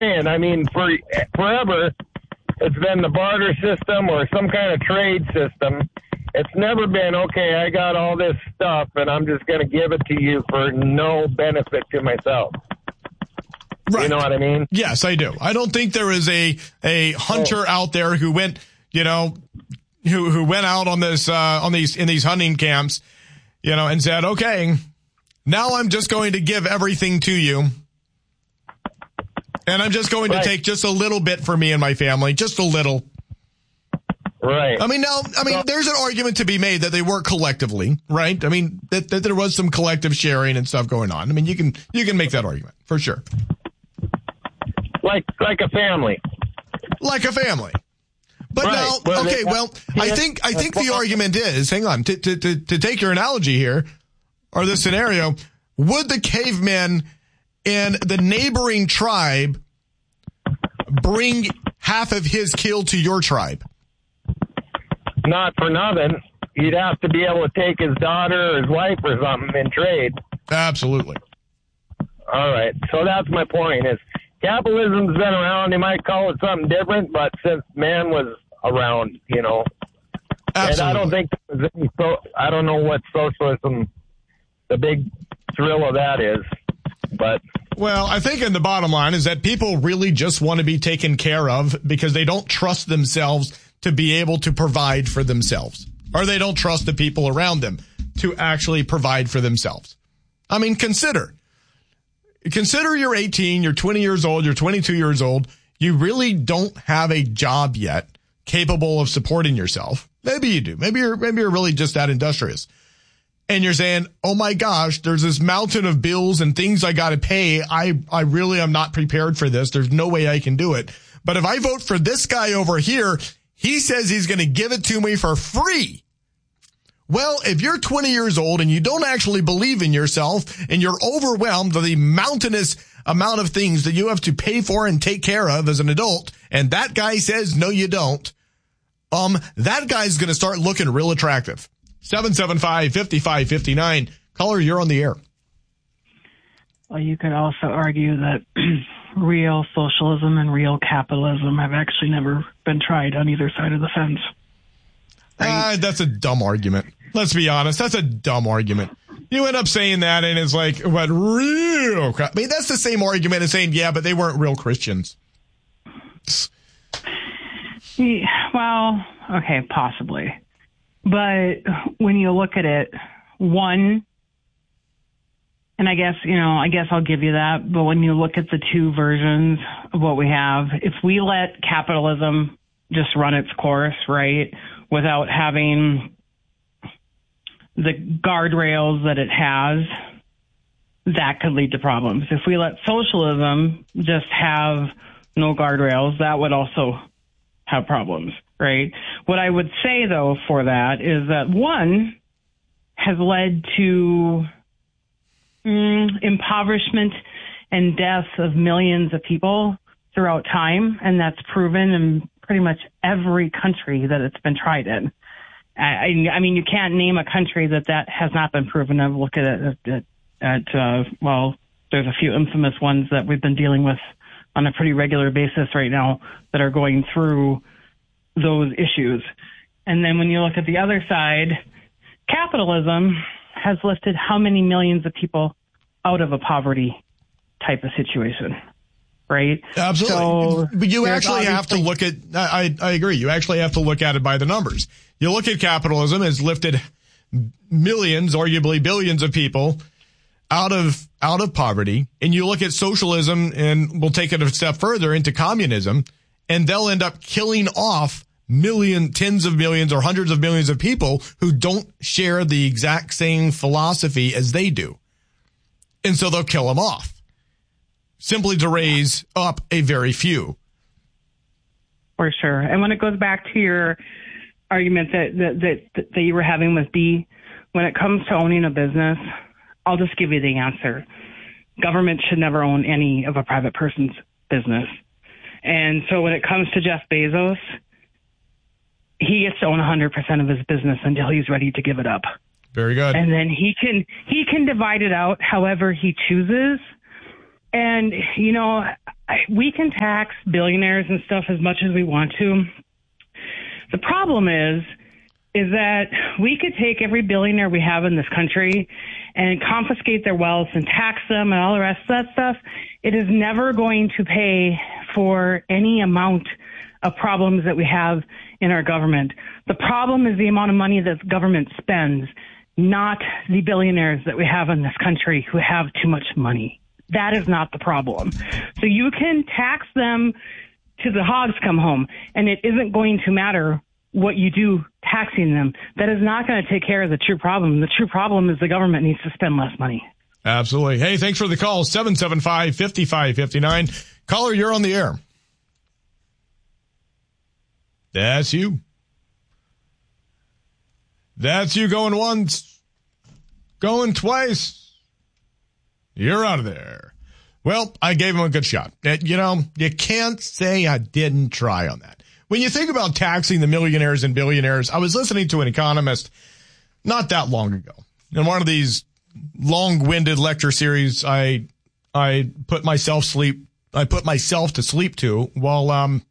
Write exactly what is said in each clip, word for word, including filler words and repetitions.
saying. I mean, for forever, it's been the barter system or some kind of trade system. It's never been, okay, I got all this stuff, and I'm just going to give it to you for no benefit to myself. Right. You know what I mean? Yes, I do. I don't think there is a a hunter oh. out there who went, you know, who who went out on this uh, on these in these hunting camps, you know, and said, okay, now I'm just going to give everything to you, and I'm just going right. to take just a little bit for me and my family, just a little. Right. I mean, now, I mean, there's an argument to be made that they work collectively, right? I mean, that, that there was some collective sharing and stuff going on. I mean, you can you can make that argument for sure. Like like a family. Like a family. But right. now, well, okay, well, I think I think the argument is, hang on, to, to, to, to take your analogy here, or this scenario, would the cavemen in the neighboring tribe bring half of his kill to your tribe? Not for nothing. He'd have to be able to take his daughter or his wife or something in trade. Absolutely. All right. So that's my point is capitalism's been around. They might call it something different, but since man was around, you know. Absolutely. And I don't think there's any, so, I don't know what socialism, the big thrill of that is, but. Well, I think in the bottom line is that people really just want to be taken care of because they don't trust themselves to be able to provide for themselves, or they don't trust the people around them to actually provide for themselves. I mean, consider, consider you're eighteen, you're twenty years old, you're twenty-two years old. You really don't have a job yet capable of supporting yourself. Maybe you do. Maybe you're, maybe you're really just that industrious. And you're saying, oh my gosh, there's this mountain of bills and things I got to pay. I, I really am not prepared for this. There's no way I can do it. But if I vote for this guy over here, he says he's going to give it to me for free. Well, if you're twenty years old and you don't actually believe in yourself and you're overwhelmed with the mountainous amount of things that you have to pay for and take care of as an adult, and that guy says, no, you don't, um, that guy's going to start looking real attractive. seven seven five, five five five nine. Caller, you're on the air. Well, you could also argue that real socialism and real capitalism have actually never been tried on either side of the fence. Right? Uh, that's a dumb argument. Let's be honest. That's a dumb argument. You end up saying that and it's like, what, real crap? I mean, that's the same argument as saying, yeah, but they weren't real Christians. Yeah, well, okay, possibly. But when you look at it, one, and I guess, you know, I guess I'll give you that. But when you look at the two versions of what we have, if we let capitalism just run its course, right, without having the guardrails that it has, that could lead to problems. If we let socialism just have no guardrails, that would also have problems, right? What I would say, though, for that is that one has led to mm, impoverishment and death of millions of people throughout time, and that's proven in pretty much every country that it's been tried in. I, I mean, you can't name a country that that has not been proven. I've looked at it at, at uh, well, there's a few infamous ones that we've been dealing with on a pretty regular basis right now that are going through those issues. And then when you look at the other side, capitalism has lifted how many millions of people out of a poverty type of situation, right? Absolutely. So but you actually have to look at, I, I agree, you actually have to look at it by the numbers. You look at capitalism, it's lifted millions, arguably billions of people out of out of poverty, and you look at socialism, and we'll take it a step further into communism, and they'll end up killing off million, tens of millions or hundreds of millions of people who don't share the exact same philosophy as they do. And so they'll kill them off, simply to raise up a very few. For sure. And when it goes back to your argument that, that, that, that you were having with B, when it comes to owning a business, I'll just give you the answer. Government should never own any of a private person's business. And so when it comes to Jeff Bezos, he gets to own one hundred percent of his business until he's ready to give it up. Very good. And then he can he can divide it out however he chooses. And, you know, I, we can tax billionaires and stuff as much as we want to. The problem is, is that we could take every billionaire we have in this country and confiscate their wealth and tax them and all the rest of that stuff. It is never going to pay for any amount of problems that we have in our government. The problem is the amount of money that the government spends, not the billionaires that we have in this country who have too much money. That is not the problem. So you can tax them till the hogs come home, and it isn't going to matter what you do taxing them. That is not going to take care of the true problem. The true problem is the government needs to spend less money. Absolutely. Hey, thanks for the call. seven seven five, five five five nine. Caller, you're on the air. That's you. That's you going once, going twice. You're out of there. Well, I gave him a good shot. You know, you can't say I didn't try on that. When you think about taxing the millionaires and billionaires, I was listening to an economist not that long ago. In one of these long-winded lecture series, I I put myself sleep I put myself to sleep to while um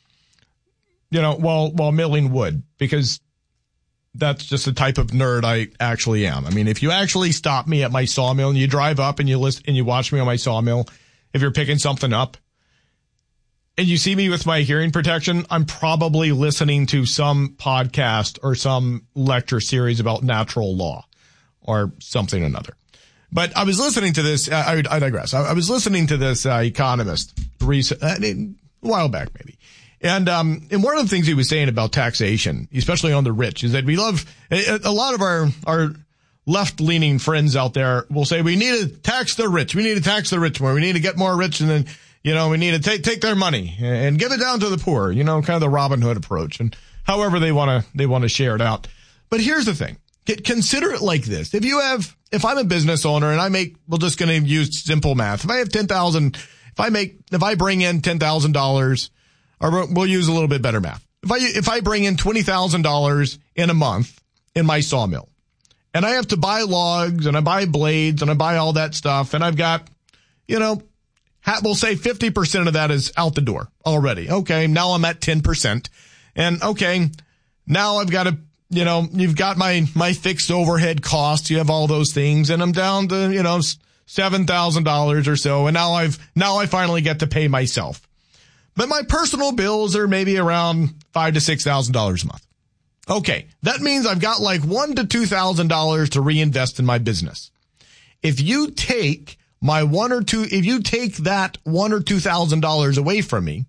you know while while milling wood, because that's just the type of nerd I actually am. I mean, if you actually stop me at my sawmill and you drive up and you listen and you watch me on my sawmill, if you're picking something up and you see me with my hearing protection, I'm probably listening to some podcast or some lecture series about natural law or something or another. But I was listening to this. I, I digress. I, I was listening to this uh, economist recent, uh, a while back, maybe. And, um, and one of the things he was saying about taxation, especially on the rich, is that we love a, a lot of our, our left-leaning friends out there will say, we need to tax the rich. We need to tax the rich more. We need to get more rich, and then, you know, we need to take, take their money and give it down to the poor, you know, kind of the Robin Hood approach, and however they want to, they want to share it out. But here's the thing. Consider it like this. If you have, if I'm a business owner and I make, we're just going to use simple math. If I have ten thousand, if I make, if I bring in ten thousand dollars, or we'll use a little bit better math. If I, if I bring in twenty thousand dollars in a month in my sawmill, and I have to buy logs and I buy blades and I buy all that stuff, and I've got, you know, we'll say fifty percent of that is out the door already. Okay. Now I'm at ten percent, and okay, now I've got to, you know, you've got my, my fixed overhead costs. You have all those things, and I'm down to, you know, seven thousand dollars or so. And now I've, now I finally get to pay myself. But my personal bills are maybe around five to six thousand dollars a month. Okay. That means I've got like one to two thousand dollars to reinvest in my business. If you take my one or two, if you take that one or two thousand dollars away from me,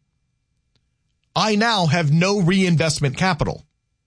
I now have no reinvestment capital.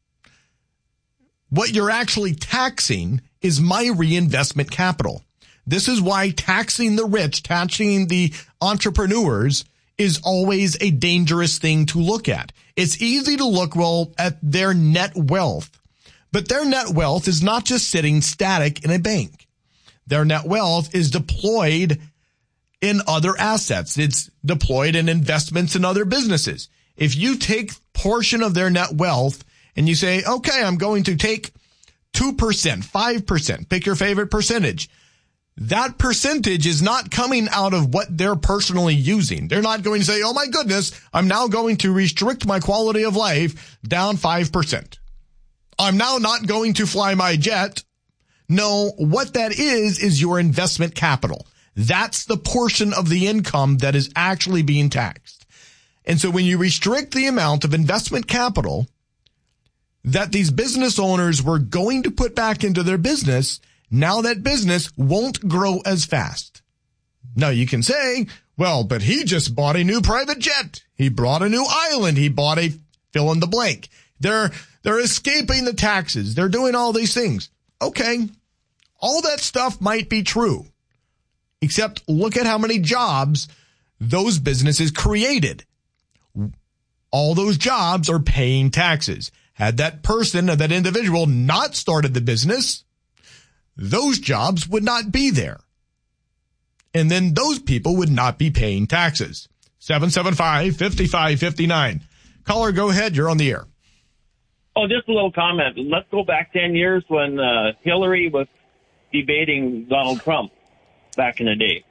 What you're actually taxing is my reinvestment capital. This is why taxing the rich, taxing the entrepreneurs is always a dangerous thing to look at. It's easy to look, well, at their net wealth, but their net wealth is not just sitting static in a bank. Their net wealth is deployed in other assets. It's deployed in investments in other businesses. If you take portion of their net wealth and you say, okay, I'm going to take two percent, five percent, pick your favorite percentage. That percentage is not coming out of what they're personally using. They're not going to say, oh my goodness, I'm now going to restrict my quality of life down five percent. I'm now not going to fly my jet. No, what that is, is your investment capital. That's the portion of the income that is actually being taxed. And so when you restrict the amount of investment capital that these business owners were going to put back into their business, now that business won't grow as fast. Now you can say, well, but he just bought a new private jet. He bought a new island. He bought a fill in the blank. They're, they're escaping the taxes. They're doing all these things. Okay. All that stuff might be true, except look at how many jobs those businesses created. All those jobs are paying taxes. Had that person or that individual not started the business, those jobs would not be there. And then those people would not be paying taxes. seven seven five, five five five nine. Caller, go ahead. You're on the air. Oh, just a little comment. Let's go back ten years when uh, Hillary was debating Donald Trump back in the day.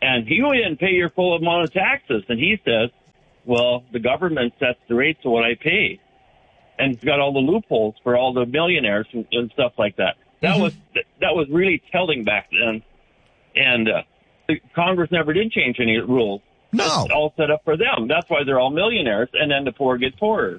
And you didn't pay your full amount of taxes. And he says, well, the government sets the rates of what I pay. And it's got all the loopholes for all the millionaires and, and stuff like that. That mm-hmm. was that was really telling back then. And uh, the Congress never did change any rules. No. It's all set up for them. That's why they're all millionaires, and then the poor get poorer.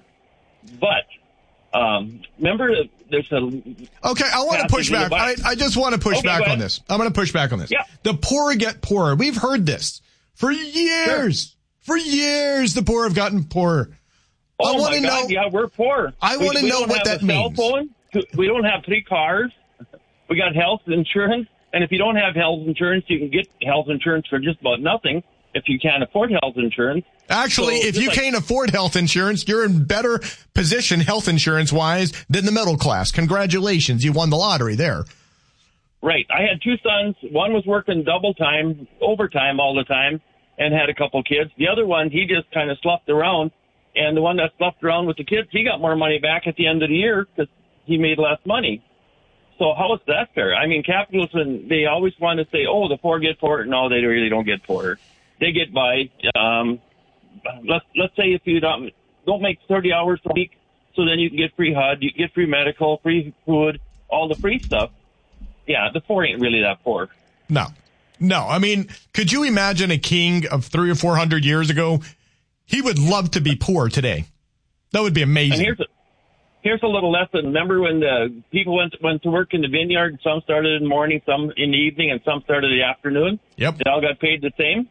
But um, remember, there's a... Okay, I want to push back. I, I just want to push okay, back on this. I'm going to push back on this. Yeah. The poor get poorer. We've heard this for years. Sure. For years, the poor have gotten poorer. Oh, I want my to God, know. yeah, we're poor. I want to know what that means. Cell phone. We don't have three cars. We got health insurance. And if you don't have health insurance, you can get health insurance for just about nothing if you can't afford health insurance. Actually, so if you like, can't afford health insurance, you're in better position health insurance-wise than the middle class. Congratulations. You won the lottery there. Right. I had two sons. One was working double time, overtime all the time, and had a couple kids. The other one, he just kind of sloughed around. And the one that sloughed around with the kids, he got more money back at the end of the year because he made less money. So how is that fair? I mean, capitalism, they always want to say, oh, the poor get poorer. No, they really don't get poorer. They get by. Um, let's, let's say if you don't, don't make thirty hours a week, so then you can get free H U D, you can get free medical, free food, all the free stuff. Yeah, the poor ain't really that poor. No. No. I mean, could you imagine a king of three or four hundred years ago? He would love to be poor today. That would be amazing. And here's a, here's a little lesson. Remember when the people went went to work in the vineyard? Some started in the morning, some in the evening, and some started in the afternoon. Yep. They all got paid the same.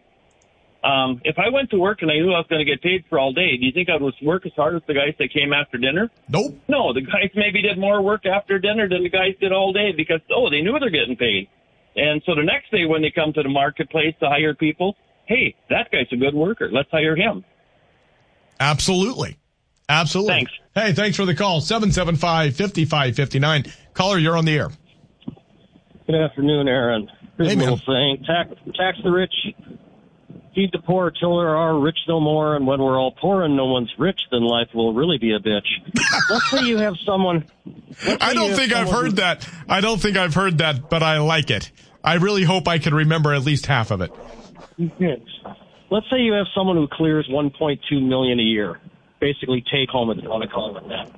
Um, if I went to work and I knew I was going to get paid for all day, do you think I would work as hard as the guys that came after dinner? Nope. No, the guys maybe did more work after dinner than the guys did all day because, oh, they knew they're getting paid. And so the next day when they come to the marketplace to hire people, hey, that guy's a good worker. Let's hire him. Absolutely. Absolutely. Thanks. Hey, thanks for the call. seven seven five, five five five nine. Caller, you're on the air. Good afternoon, Aaron. Here's hey, a little saying. Tax, tax the rich, feed the poor till there are rich no more, and when we're all poor and no one's rich, then life will really be a bitch. Let's say you have someone... I don't think I've heard who, that. I don't think I've heard that, but I like it. I really hope I can remember at least half of it. Yes. Let's say you have someone who clears one point two million dollars a year, basically take home, if you want to call it that.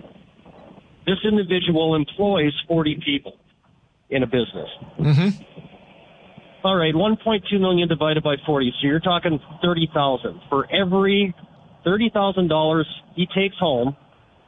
This individual employs forty people in a business. Mm-hmm. All right, one point two million dollars divided by forty, so you're talking thirty thousand dollars. For every thirty thousand dollars he takes home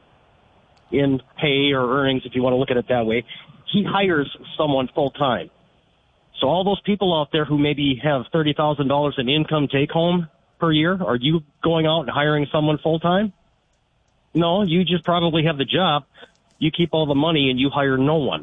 in pay or earnings, if you want to look at it that way, he hires someone full-time. So all those people out there who maybe have thirty thousand dollars in income take-home per year, are you going out and hiring someone full-time? No, you just probably have the job. You keep all the money and you hire no one.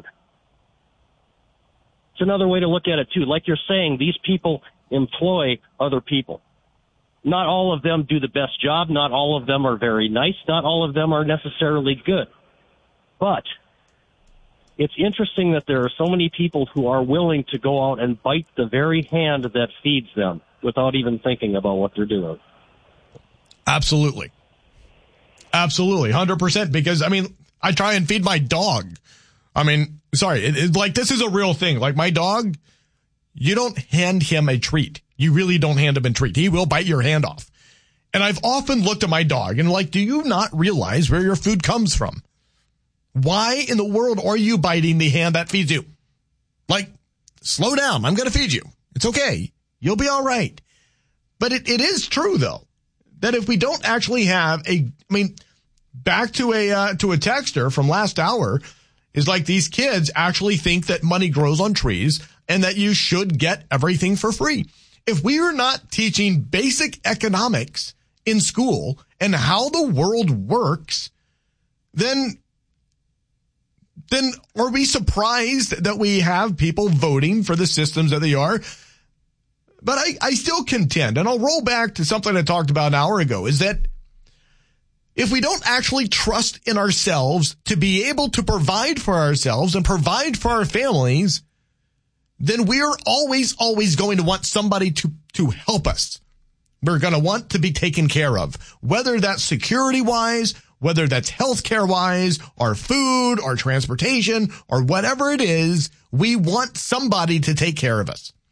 It's another way to look at it, too. Like you're saying, these people employ other people. Not all of them do the best job. Not all of them are very nice. Not all of them are necessarily good. But it's interesting that there are so many people who are willing to go out and bite the very hand that feeds them without even thinking about what they're doing. Absolutely. Absolutely. one hundred percent. Because, I mean, I try and feed my dog. I mean, sorry, it, it, like this is a real thing. Like my dog, you don't hand him a treat. You really don't hand him a treat. He will bite your hand off. And I've often looked at my dog and like, do you not realize where your food comes from? Why in the world are you biting the hand that feeds you? Like, slow down. I'm going to feed you. It's okay. You'll be all right. But it, it is true, though, that if we don't actually have a, I mean, back to a, uh, to a texter from last hour is like these kids actually think that money grows on trees and that you should get everything for free. If we are not teaching basic economics in school and how the world works, then then are we surprised that we have people voting for the systems that they are? But I, I still contend, and I'll roll back to something I talked about an hour ago, is that if we don't actually trust in ourselves to be able to provide for ourselves and provide for our families, then we're always, always going to want somebody to, to help us. We're going to want to be taken care of, whether that's security-wise, whether that's healthcare-wise, or food, or transportation, or whatever it is, we want somebody to take care of us.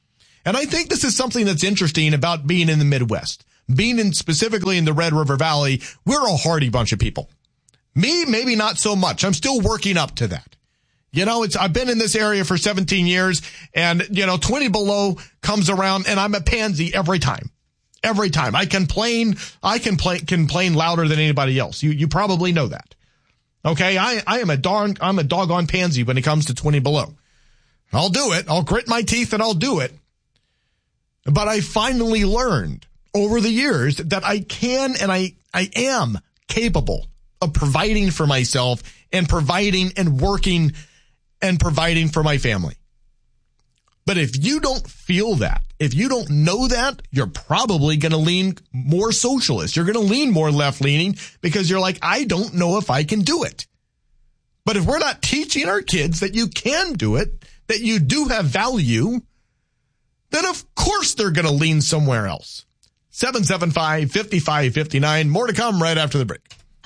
And I think this is something that's interesting about being in the Midwest. Being in specifically in the Red River Valley, we're a hardy bunch of people. Me, maybe not so much. I'm still working up to that. You know, it's, I've been in this area for seventeen years and, you know, twenty below comes around and I'm a pansy every time. Every time. I complain, I can play, complain louder than anybody else. You, you probably know that. Okay. I, I am a darn, I'm a doggone pansy when it comes to twenty below. I'll do it. I'll grit my teeth and I'll do it. But I finally learned over the years that I can and I, I am capable of providing for myself and providing and working and providing for my family. But if you don't feel that, if you don't know that, you're probably going to lean more socialist. You're going to lean more left-leaning because you're like, I don't know if I can do it. But if we're not teaching our kids that you can do it, that you do have value, then of course they're going to lean somewhere else. seven seven five, five five five nine. More to come right after the break.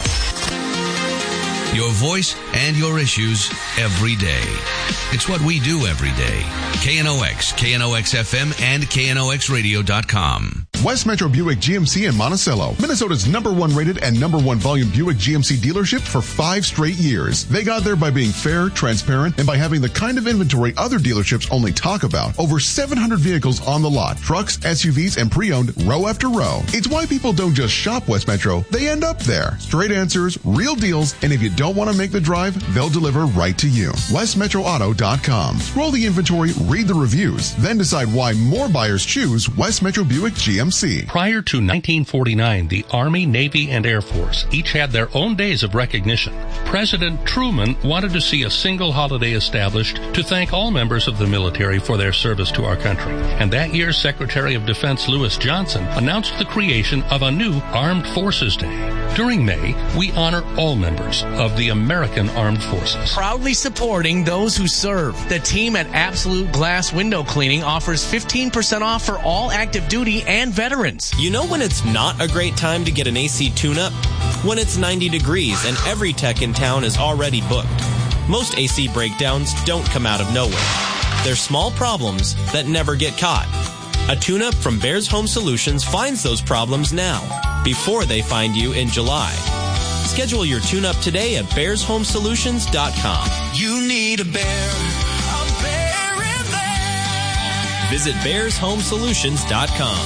Your voice and your issues every day. It's what we do every day. K N O X, K N O X F M, and K N O X radio dot com. West Metro Buick G M C in Monticello, Minnesota's number one rated and number one volume Buick G M C dealership for five straight years. They got there by being fair, transparent, and by having the kind of inventory other dealerships only talk about. Over seven hundred vehicles on the lot, trucks, S U Vs, and pre-owned row after row. It's why people don't just shop West Metro, they end up there. Straight answers, real deals, and if you don't want to make the drive, they'll deliver right to you. West Metro Auto dot com. Scroll the inventory, read the reviews, then decide why more buyers choose West Metro Buick G M C. Prior to nineteen forty-nine, the Army, Navy, and Air Force each had their own days of recognition. President Truman wanted to see a single holiday established to thank all members of the military for their service to our country. And that year, Secretary of Defense Lewis Johnson announced the creation of a new Armed Forces Day. During May, we honor all members of the American Armed Forces. Proudly supporting those who serve. The team at Absolute Glass Window Cleaning offers fifteen percent off for all active duty and veterans. You know when it's not a great time to get an A C tune-up? When it's ninety degrees and every tech in town is already booked. Most A C breakdowns don't come out of nowhere. They're small problems that never get caught. A tune-up from Bears Home Solutions finds those problems now, before they find you in July. Schedule your tune-up today at bears home solutions dot com. You need a bear. A bear in there. Visit bears home solutions dot com.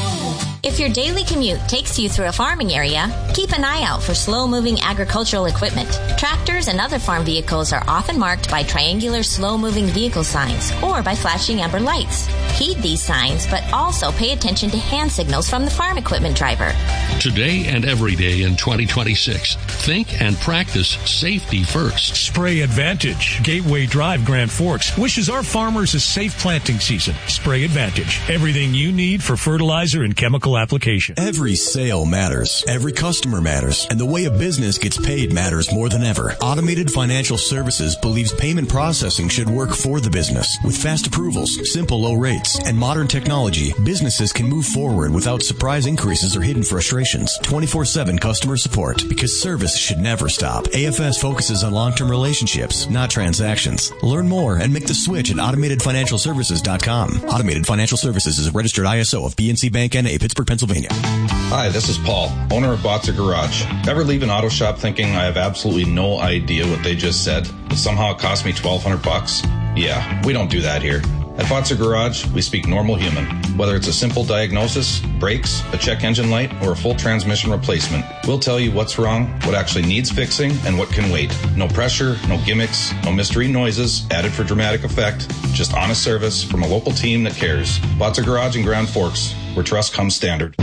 If your daily commute takes you through a farming area, keep an eye out for slow-moving agricultural equipment. Tractors and other farm vehicles are often marked by triangular slow-moving vehicle signs or by flashing amber lights. Heed these signs, but also pay attention to hand signals from the farm equipment driver. Today and every day in twenty twenty-six, think and practice safety first. Spray Advantage. Gateway Drive, Grand Forks wishes our farmers a safe planting season. Spray Advantage. Everything you need for fertilizer and chemical application. Every sale matters. Every customer matters. And the way a business gets paid matters more than ever. Automated Financial Services believes payment processing should work for the business. With fast approvals, simple low rates, and modern technology, businesses can move forward without surprise increases or hidden frustrations. twenty-four seven customer support, because service should never stop. A F S focuses on long-term relationships, not transactions. Learn more and make the switch at automated financial services dot com. Automated Financial Services is a registered I S O of B N C Bank N A, Pittsburgh, Pennsylvania. Hi, this is Paul, owner of Botzer Garage. Ever leave an auto shop thinking I have absolutely no idea what they just said, but somehow it cost me twelve hundred bucks? Yeah, we don't do that here. At Botzer Garage, we speak normal human. Whether it's a simple diagnosis, brakes, a check engine light, or a full transmission replacement, we'll tell you what's wrong, what actually needs fixing, and what can wait. No pressure, no gimmicks, no mystery noises added for dramatic effect, just honest service from a local team that cares. Botzer Garage in Grand Forks, where trust comes standard.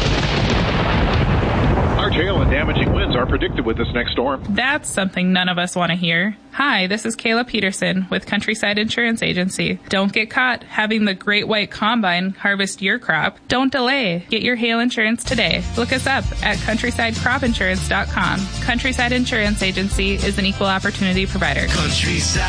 Large hail and damaging winds are predicted with this next storm. That's something none of us want to hear. Hi, this is Kayla Peterson with Countryside Insurance Agency. Don't get caught having the Great White Combine harvest your crop. Don't delay. Get your hail insurance today. Look us up at countryside crop insurance dot com. Countryside Insurance Agency is an equal opportunity provider. Countryside.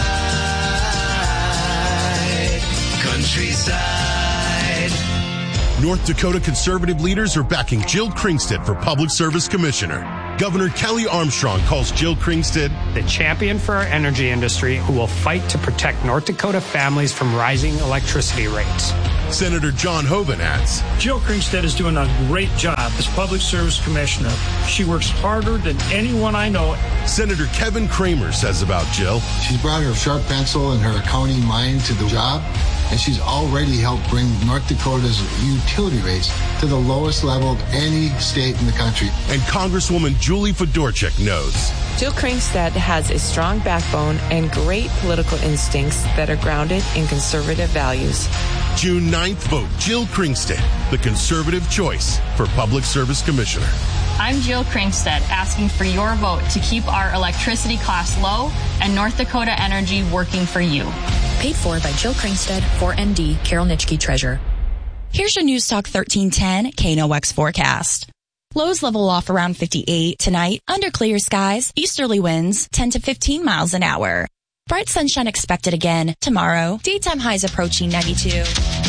Countryside. North Dakota conservative leaders are backing Jill Kringstead for Public Service Commissioner. Governor Kelly Armstrong calls Jill Kringstead the champion for our energy industry who will fight to protect North Dakota families from rising electricity rates. Senator John Hoeven adds, Jill Kringstead is doing a great job as Public Service Commissioner. She works harder than anyone I know. Senator Kevin Kramer says about Jill, she's brought her sharp pencil and her accounting mind to the job, and she's already helped bring North Dakota's utility rates to the lowest level of any state in the country. And Congresswoman Julie Fedorchak knows Jill Kringstead has a strong backbone and great political instincts that are grounded in conservative values. June ninth, vote Jill Kringstead, the conservative choice for Public Service Commissioner. I'm Jill Kringstead, asking for your vote to keep our electricity costs low and North Dakota Energy working for you. Paid for by Jill Kringstead, four M D, Carol Nitschke, Treasurer. Here's your News Talk thirteen ten K N O X forecast. Lows level off around fifty-eight tonight, under clear skies, easterly winds ten to fifteen miles an hour. Bright sunshine expected again tomorrow, daytime highs approaching ninety-two.